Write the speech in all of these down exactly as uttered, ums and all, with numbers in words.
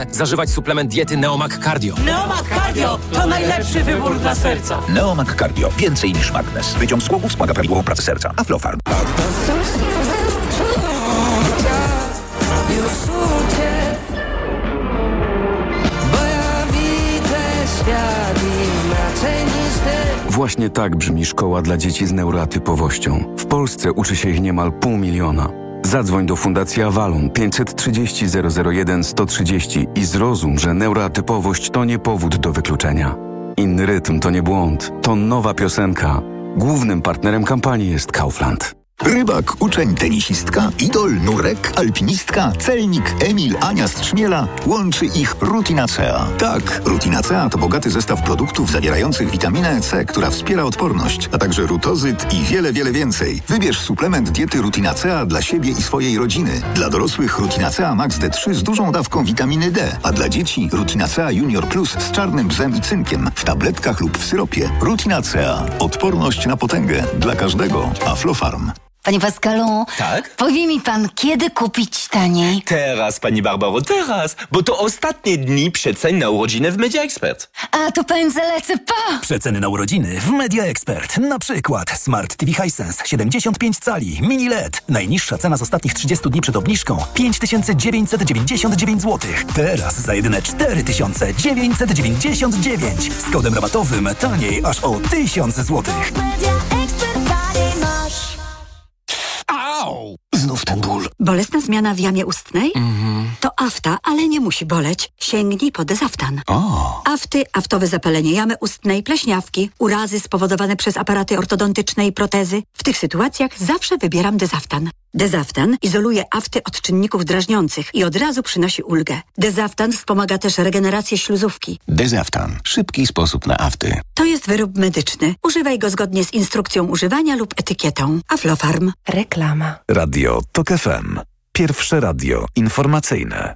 Zażywać suplement diety Neomag Cardio. Neomag Cardio to najlepszy wybór dla serca. Neomag Cardio. Więcej niż magnes. Wyciąg z głowów wspomaga prawidłową pracę serca. Aflofarm. Właśnie tak brzmi szkoła dla dzieci z neuroatypowością. W Polsce uczy się ich niemal pół miliona. Zadzwoń do Fundacji Avalon pięćset trzydzieści zero zero jeden sto trzydzieści i zrozum, że neuroatypowość to nie powód do wykluczenia. Inny rytm to nie błąd, to nowa piosenka. Głównym partnerem kampanii jest Kaufland. Rybak, uczeń, tenisistka, idol, nurek, alpinistka, celnik, Emil, Ania z Trzmiela. Łączy ich Rutinacea. Tak, Rutinacea to bogaty zestaw produktów zawierających witaminę C, która wspiera odporność, a także rutozyt i wiele, wiele więcej. Wybierz suplement diety Rutinacea dla siebie i swojej rodziny. Dla dorosłych Rutinacea Max D trzy z dużą dawką witaminy D, a dla dzieci Rutinacea Junior Plus z czarnym bzem i cynkiem w tabletkach lub w syropie. Rutinacea. Odporność na potęgę. Dla każdego. Aflofarm. Panie Pascalu, tak? Powie mi pan, kiedy kupić taniej? Teraz, pani Barbaro, teraz, bo to ostatnie dni przecen na urodziny w Media Expert. A, to pędzę, lecę, pa! Przeceny na urodziny w Media Expert. Na przykład Smart T V Hisense siedemdziesiąt pięć cali, mini L E D. Najniższa cena z ostatnich trzydziestu dni przed obniżką pięć tysięcy dziewięćset dziewięćdziesiąt dziewięć złotych. Teraz za jedyne cztery tysiące dziewięćset dziewięćdziesiąt dziewięć. Z kodem rabatowym taniej aż o tysiąc złotych. Au! Znów ten ból. Bolesna zmiana w jamie ustnej? Mhm. To afta, ale nie musi boleć. Sięgnij po Dezaftan. O. Afty, aftowe zapalenie jamy ustnej, pleśniawki, urazy spowodowane przez aparaty ortodontyczne i protezy. W tych sytuacjach zawsze wybieram Dezaftan. Dezaftan izoluje afty od czynników drażniących i od razu przynosi ulgę. Dezaftan wspomaga też regenerację śluzówki. Dezaftan. Szybki sposób na afty. To jest wyrób medyczny. Używaj go zgodnie z instrukcją używania lub etykietą. Aflofarm. Reklama. Radio TOK F M. Pierwsze radio informacyjne.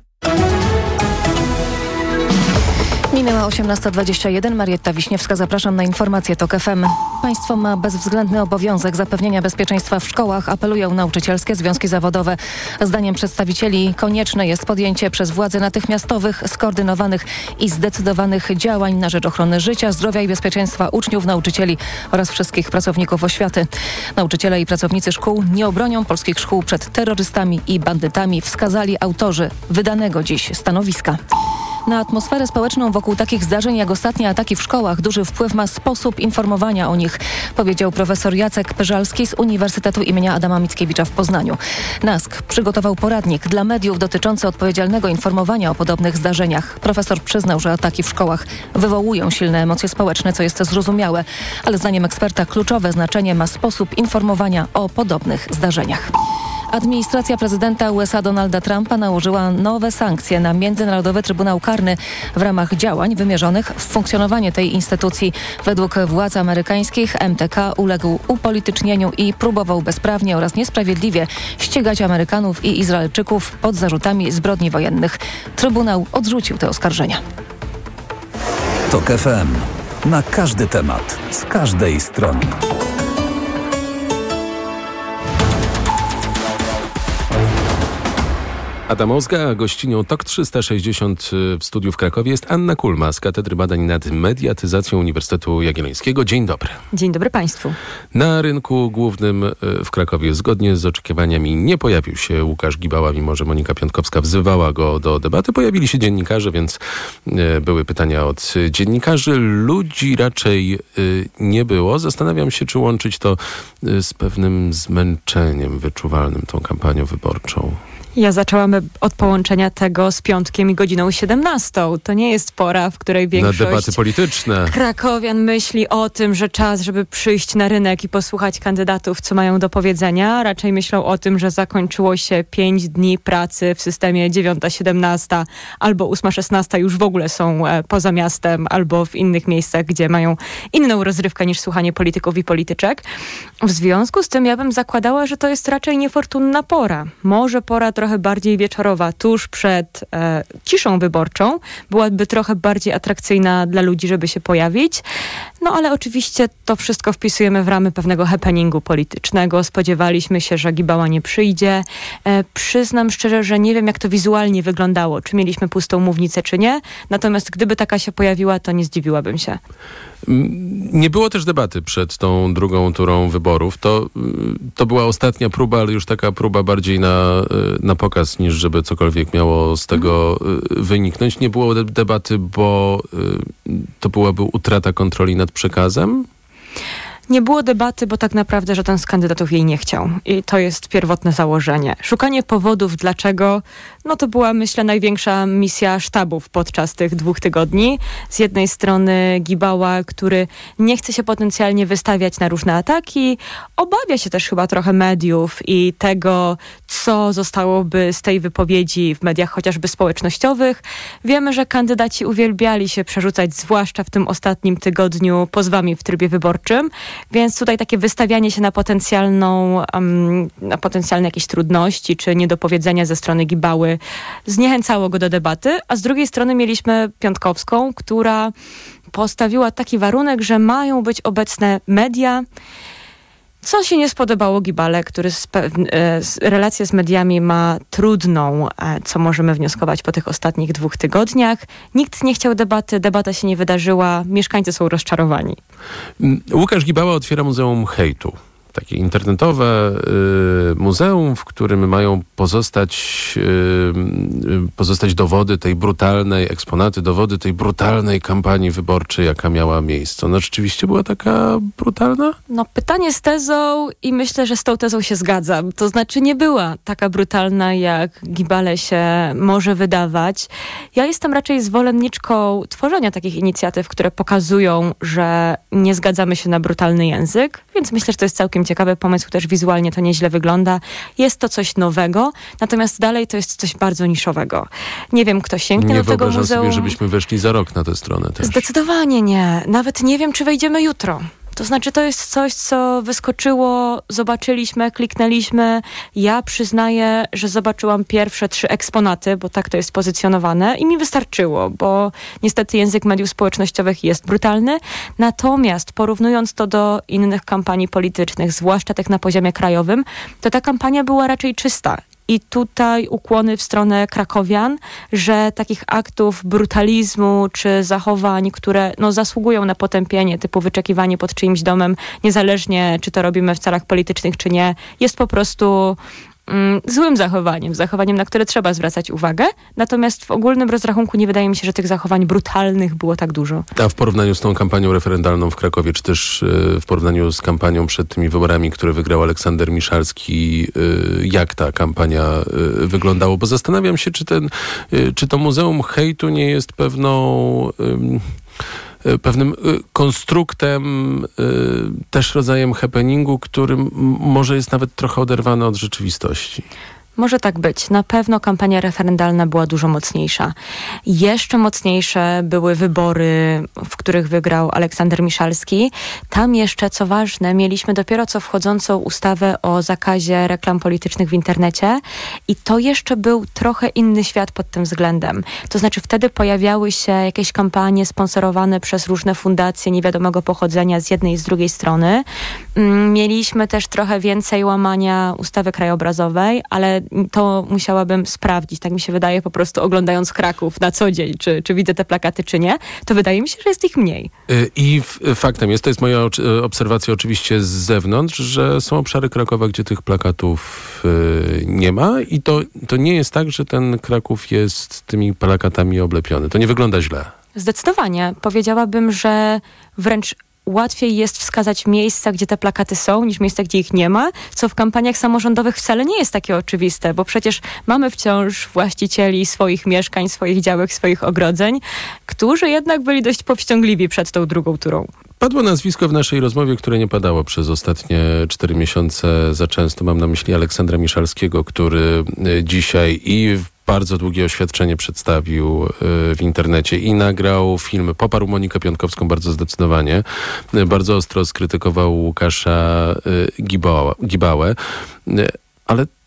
Minęła osiemnasta dwadzieścia jeden. Marietta Wiśniewska, zapraszam na informacje TOK F M. Państwo ma bezwzględny obowiązek zapewnienia bezpieczeństwa w szkołach, apelują nauczycielskie związki zawodowe. Zdaniem przedstawicieli konieczne jest podjęcie przez władze natychmiastowych, skoordynowanych i zdecydowanych działań na rzecz ochrony życia, zdrowia i bezpieczeństwa uczniów, nauczycieli oraz wszystkich pracowników oświaty. Nauczyciele i pracownicy szkół nie obronią polskich szkół przed terrorystami i bandytami, wskazali autorzy wydanego dziś stanowiska. Na atmosferę społeczną wokół takich zdarzeń jak ostatnie ataki w szkołach duży wpływ ma sposób informowania o nich, powiedział profesor Jacek Peżalski z Uniwersytetu imienia Adama Mickiewicza w Poznaniu. NASK przygotował poradnik dla mediów dotyczący odpowiedzialnego informowania o podobnych zdarzeniach. Profesor przyznał, że ataki w szkołach wywołują silne emocje społeczne, co jest zrozumiałe, ale zdaniem eksperta kluczowe znaczenie ma sposób informowania o podobnych zdarzeniach. Administracja prezydenta U S A Donalda Trumpa nałożyła nowe sankcje na Międzynarodowy Trybunał Karny w ramach działań wymierzonych w funkcjonowanie tej instytucji. Według władz amerykańskich M T K uległ upolitycznieniu i próbował bezprawnie oraz niesprawiedliwie ścigać Amerykanów i Izraelczyków pod zarzutami zbrodni wojennych. Trybunał odrzucił te oskarżenia. TOK F M. Na każdy temat, z każdej strony. Ada Mozga, a gościnią TOK trzysta sześćdziesiąt w studiu w Krakowie jest Anna Kulma z Katedry Badań nad Mediatyzacją Uniwersytetu Jagiellońskiego. Dzień dobry. Dzień dobry Państwu. Na rynku głównym w Krakowie zgodnie z oczekiwaniami nie pojawił się Łukasz Gibała, mimo że Monika Piątkowska wzywała go do debaty. Pojawili się dziennikarze, więc były pytania od dziennikarzy. Ludzi raczej nie było. Zastanawiam się, czy łączyć to z pewnym zmęczeniem wyczuwalnym tą kampanią wyborczą. Ja zaczęłam od połączenia tego z piątkiem i godziną siedemnastą. To nie jest pora, w której większość na debaty polityczne krakowian myśli o tym, że czas, żeby przyjść na rynek i posłuchać kandydatów, co mają do powiedzenia. Raczej myślą o tym, że zakończyło się pięć dni pracy w systemie dziewiąta siedemnasta albo ósma szesnasta już w ogóle są poza miastem albo w innych miejscach, gdzie mają inną rozrywkę niż słuchanie polityków i polityczek. W związku z tym ja bym zakładała, że to jest raczej niefortunna pora. Może pora trochę trochę bardziej wieczorowa, tuż przed e, ciszą wyborczą, byłaby trochę bardziej atrakcyjna dla ludzi, żeby się pojawić. No ale oczywiście to wszystko wpisujemy w ramy pewnego happeningu politycznego. Spodziewaliśmy się, że Gibała nie przyjdzie. E, przyznam szczerze, że nie wiem, jak to wizualnie wyglądało. Czy mieliśmy pustą mównicę, czy nie. Natomiast gdyby taka się pojawiła, to nie zdziwiłabym się. Nie było też debaty przed tą drugą turą wyborów. To, to była ostatnia próba, ale już taka próba bardziej na, na pokaz, niż żeby cokolwiek miało z tego wyniknąć. Nie było debaty, bo to byłaby utrata kontroli nad przekazem. Nie było debaty, bo tak naprawdę żaden z kandydatów jej nie chciał. I to jest pierwotne założenie. Szukanie powodów, dlaczego, no to była, myślę, największa misja sztabów podczas tych dwóch tygodni. Z jednej strony Gibała, który nie chce się potencjalnie wystawiać na różne ataki, obawia się też chyba trochę mediów i tego, co zostałoby z tej wypowiedzi w mediach chociażby społecznościowych. Wiemy, że kandydaci uwielbiali się przerzucać, zwłaszcza w tym ostatnim tygodniu, pozwami w trybie wyborczym. Więc tutaj takie wystawianie się na potencjalną, um, na potencjalne jakieś trudności czy niedopowiedzenia ze strony Gibały zniechęcało go do debaty, a z drugiej strony mieliśmy Piątkowską, która postawiła taki warunek, że mają być obecne media, co się nie spodobało Gibale, który spe- e, relację z mediami ma trudną, e, co możemy wnioskować po tych ostatnich dwóch tygodniach. Nikt nie chciał debaty, debata się nie wydarzyła, mieszkańcy są rozczarowani. Łukasz Gibała otwiera Muzeum Hejtu. Takie internetowe y, muzeum, w którym mają pozostać, y, y, pozostać dowody tej brutalnej, eksponaty, dowody tej brutalnej kampanii wyborczej, jaka miała miejsce. Ona rzeczywiście była taka brutalna? No pytanie z tezą i myślę, że z tą tezą się zgadzam. To znaczy nie była taka brutalna, jak Gibale się może wydawać. Ja jestem raczej zwolenniczką tworzenia takich inicjatyw, które pokazują, że nie zgadzamy się na brutalny język, więc myślę, że to jest całkiem ciekawy pomysł, też wizualnie to nieźle wygląda. Jest to coś nowego, natomiast dalej to jest coś bardzo niszowego. Nie wiem, kto sięgnie nie do tego muzeum. Nie wyobrażam sobie, żebyśmy weszli za rok na tę stronę też. Zdecydowanie nie. Nawet nie wiem, czy wejdziemy jutro. To znaczy, to jest coś, co wyskoczyło, zobaczyliśmy, kliknęliśmy. Ja przyznaję, że zobaczyłam pierwsze trzy eksponaty, bo tak to jest pozycjonowane i mi wystarczyło, bo niestety język mediów społecznościowych jest brutalny. Natomiast porównując to do innych kampanii politycznych, zwłaszcza tych na poziomie krajowym, to ta kampania była raczej czysta. I tutaj ukłony w stronę krakowian, że takich aktów brutalizmu czy zachowań, które no, zasługują na potępienie, typu wyczekiwanie pod czyimś domem, niezależnie czy to robimy w celach politycznych, czy nie, jest po prostu mm, złym zachowaniem, zachowaniem, na które trzeba zwracać uwagę. Natomiast w ogólnym rozrachunku nie wydaje mi się, że tych zachowań brutalnych było tak dużo. A w porównaniu z tą kampanią referendalną w Krakowie, czy też yy, w porównaniu z kampanią przed tymi wyborami, które wygrał Aleksander Miszalski, yy, jak ta kampania yy, wyglądała? Bo zastanawiam się, czy, ten, yy, czy to Muzeum Hejtu nie jest pewną... Yy, pewnym konstruktem, też rodzajem happeningu, który m- może jest nawet trochę oderwany od rzeczywistości. Może tak być. Na pewno kampania referendalna była dużo mocniejsza. Jeszcze mocniejsze były wybory, w których wygrał Aleksander Miszalski. Tam jeszcze, co ważne, mieliśmy dopiero co wchodzącą ustawę o zakazie reklam politycznych w internecie i to jeszcze był trochę inny świat pod tym względem. To znaczy wtedy pojawiały się jakieś kampanie sponsorowane przez różne fundacje niewiadomego pochodzenia z jednej i z drugiej strony. Mieliśmy też trochę więcej łamania ustawy krajobrazowej, ale to musiałabym sprawdzić. Tak mi się wydaje, po prostu oglądając Kraków na co dzień, czy, czy widzę te plakaty, czy nie, to wydaje mi się, że jest ich mniej. I faktem jest, to jest moja obserwacja oczywiście z zewnątrz, że są obszary Krakowa, gdzie tych plakatów nie ma i to, to nie jest tak, że ten Kraków jest tymi plakatami oblepiony. To nie wygląda źle. Zdecydowanie. Powiedziałabym, że wręcz łatwiej jest wskazać miejsca, gdzie te plakaty są, niż miejsca, gdzie ich nie ma, co w kampaniach samorządowych wcale nie jest takie oczywiste, bo przecież mamy wciąż właścicieli swoich mieszkań, swoich działek, swoich ogrodzeń, którzy jednak byli dość powściągliwi przed tą drugą turą. Padło nazwisko w naszej rozmowie, które nie padało przez ostatnie cztery miesiące za często. Mam na myśli Aleksandra Miszalskiego, który dzisiaj i w bardzo długie oświadczenie przedstawił w internecie i nagrał film. Poparł Monikę Piątkowską bardzo zdecydowanie. Bardzo ostro skrytykował Łukasza Gibała, Gibałę. Ale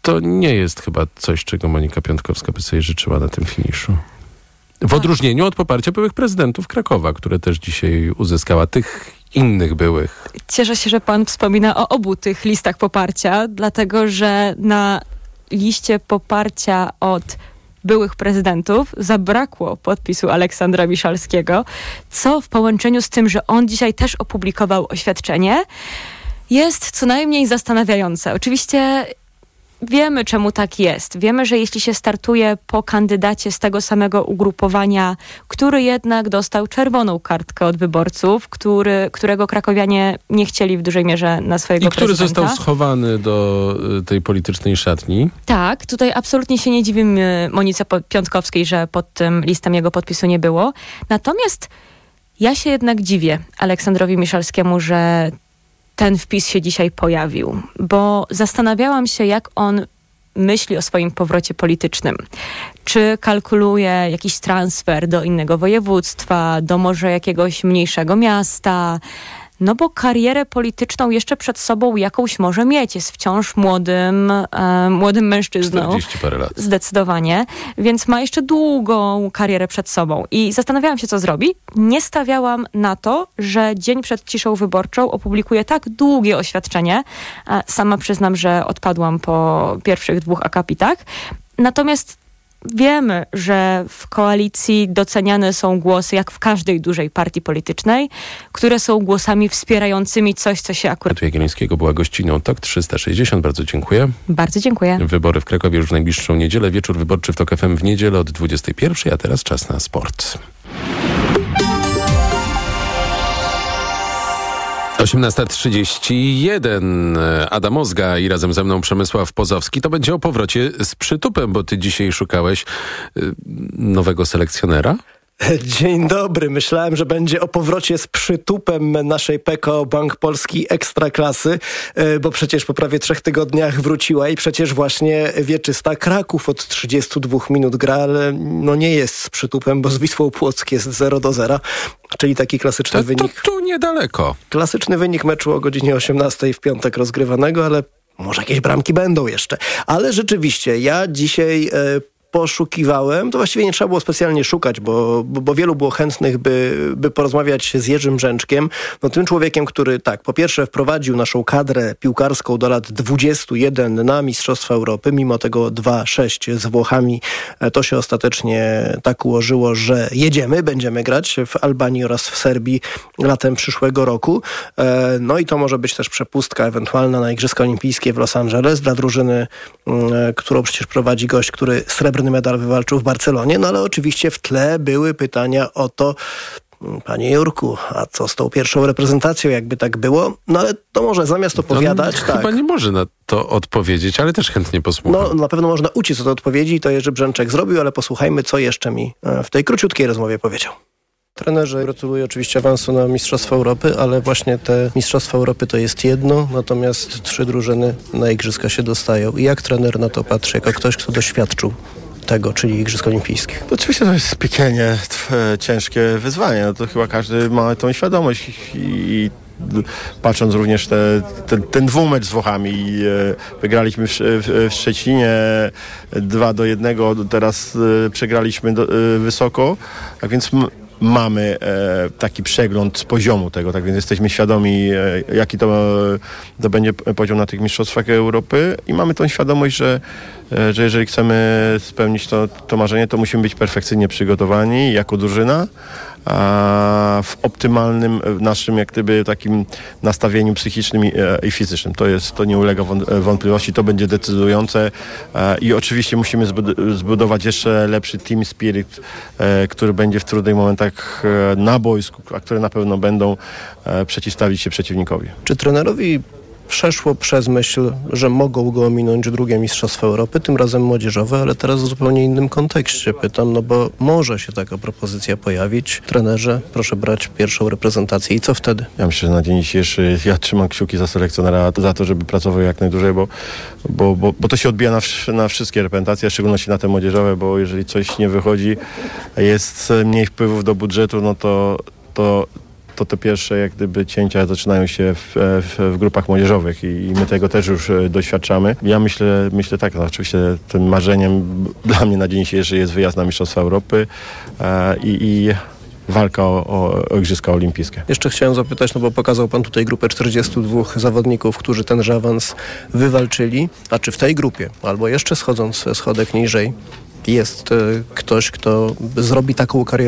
to nie jest chyba coś, czego Monika Piątkowska by sobie życzyła na tym finiszu. W odróżnieniu od poparcia byłych prezydentów Krakowa, które też dzisiaj uzyskała, tych innych byłych. Cieszę się, że pan wspomina o obu tych listach poparcia, dlatego że na liście poparcia od byłych prezydentów zabrakło podpisu Aleksandra Miszalskiego, co w połączeniu z tym, że on dzisiaj też opublikował oświadczenie, jest co najmniej zastanawiające. Oczywiście wiemy, czemu tak jest. Wiemy, że jeśli się startuje po kandydacie z tego samego ugrupowania, który jednak dostał czerwoną kartkę od wyborców, który, którego krakowianie nie chcieli w dużej mierze na swojego I który prezydenta. został schowany do tej politycznej szatni. Tak, tutaj absolutnie się nie dziwimy Monice Piątkowskiej, że pod tym listem jego podpisu nie było. Natomiast ja się jednak dziwię Aleksandrowi Miszalskiemu, że ten wpis się dzisiaj pojawił, bo zastanawiałam się, jak on myśli o swoim powrocie politycznym. Czy kalkuluje jakiś transfer do innego województwa, do może jakiegoś mniejszego miasta? No bo karierę polityczną jeszcze przed sobą jakąś może mieć. Jest wciąż młodym, e, młodym mężczyzną. czterdzieści parę lat. Zdecydowanie. Więc ma jeszcze długą karierę przed sobą. I zastanawiałam się, co zrobi. Nie stawiałam na to, że dzień przed ciszą wyborczą opublikuje tak długie oświadczenie. E, sama przyznam, że odpadłam po pierwszych dwóch akapitach. Natomiast wiemy, że w koalicji doceniane są głosy, jak w każdej dużej partii politycznej, które są głosami wspierającymi coś, co się akurat... Tu Jagiellońskiego była gościną Tok trzysta sześćdziesiąt. Bardzo dziękuję. Bardzo dziękuję. Wybory w Krakowie już w najbliższą niedzielę. Wieczór wyborczy w Tok F M w niedzielę od dwudziestej pierwszej, a teraz czas na sport. osiemnasta trzydzieści jeden. Adam Ozga i razem ze mną Przemysław Pozowski. To będzie o powrocie z przytupem, bo ty dzisiaj szukałeś y, nowego selekcjonera? Dzień dobry. Myślałem, że będzie o powrocie z przytupem naszej P K O Bank Polski Ekstraklasy, bo przecież po prawie trzech tygodniach wróciła i przecież właśnie wieczysta Kraków od trzydziestu dwóch minut gra, ale no nie jest z przytupem, bo z Wisłą Płock jest zero do zera, czyli taki klasyczny to, wynik. To tu niedaleko. Klasyczny wynik meczu o godzinie osiemnastej w piątek rozgrywanego, ale może jakieś bramki będą jeszcze. Ale rzeczywiście, ja dzisiaj... E, poszukiwałem, to właściwie nie trzeba było specjalnie szukać, bo, bo, bo wielu było chętnych, by, by porozmawiać z Jerzym Brzęczkiem. No tym człowiekiem, który tak, po pierwsze wprowadził naszą kadrę piłkarską do lat dwudziestu jeden na Mistrzostwa Europy, mimo tego dwa sześć z Włochami. To się ostatecznie tak ułożyło, że jedziemy, będziemy grać w Albanii oraz w Serbii latem przyszłego roku. No i to może być też przepustka ewentualna na Igrzyska Olimpijskie w Los Angeles dla drużyny, którą przecież prowadzi gość, który srebrny medal wywalczył w Barcelonie, no ale oczywiście w tle były pytania o to, panie Jurku, a co z tą pierwszą reprezentacją, jakby tak było? No ale to może zamiast opowiadać... On tak. chyba nie może na to odpowiedzieć, ale też chętnie posłucham. No na pewno można uciec od odpowiedzi i to Jerzy Brzęczek zrobił, ale posłuchajmy, co jeszcze mi w tej króciutkiej rozmowie powiedział. Trenerze, gratuluję oczywiście awansu na Mistrzostwa Europy, ale właśnie te Mistrzostwa Europy to jest jedno, natomiast trzy drużyny na Igrzyska się dostają. I jak trener na to patrzy, jako ktoś, kto doświadczył tego, czyli Igrzysk Olimpijskich? Oczywiście to jest piekielnie ciężkie wyzwanie. No to chyba każdy ma tą świadomość i patrząc również te, te, ten dwumecz z Włochami, wygraliśmy w, w, w Szczecinie dwa do jednego, teraz przegraliśmy do, wysoko, tak więc m- mamy e, taki przegląd poziomu tego, tak więc jesteśmy świadomi, e, jaki to, to będzie poziom na tych Mistrzostwach Europy i mamy tą świadomość, że, e, że jeżeli chcemy spełnić to, to marzenie, to musimy być perfekcyjnie przygotowani jako drużyna, a w optymalnym naszym jak gdyby takim nastawieniu psychicznym i, i fizycznym. To jest, to nie ulega wątpliwości, to będzie decydujące i oczywiście musimy zbudować jeszcze lepszy team spirit, który będzie w trudnych momentach na boisku, a które na pewno będą przeciwstawić się przeciwnikowi. Czy trenerowi przeszło przez myśl, że mogą go ominąć drugie Mistrzostwa Europy, tym razem młodzieżowe, ale teraz w zupełnie innym kontekście pytam, no bo może się taka propozycja pojawić. Trenerze, proszę brać pierwszą reprezentację i co wtedy? Ja myślę, że na dzień dzisiejszy ja trzymam kciuki za selekcjonera, za to, żeby pracował jak najdłużej, bo, bo, bo, bo to się odbija na, na wszystkie reprezentacje, w szczególności na te młodzieżowe, bo jeżeli coś nie wychodzi, jest mniej wpływów do budżetu, no to, to to te pierwsze jak gdyby cięcia zaczynają się w, w, w grupach młodzieżowych i, i my tego też już doświadczamy. Ja myślę, myślę tak, no oczywiście tym marzeniem dla mnie na dzień dzisiejszy jest wyjazd na Mistrzostwa Europy e, i, i walka o, o, o Igrzyska Olimpijskie. Jeszcze chciałem zapytać, no bo pokazał pan tutaj grupę czterdziestu dwóch zawodników, którzy tenże awans wywalczyli. A czy w tej grupie, albo jeszcze schodząc schodek niżej, jest ktoś, kto zrobi taką karierę